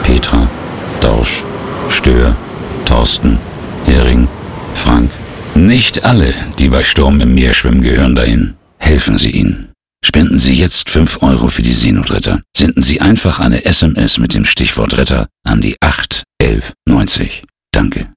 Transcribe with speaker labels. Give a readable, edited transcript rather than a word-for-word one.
Speaker 1: Petra, Dorsch, Stör, Thorsten, Hering, Frank. Nicht alle, die bei Sturm im Meer schwimmen, gehören dahin. Helfen Sie ihnen. Spenden Sie jetzt 5 Euro für die Seenotretter. Senden Sie einfach eine SMS mit dem Stichwort Retter an die 8 11 90. Danke.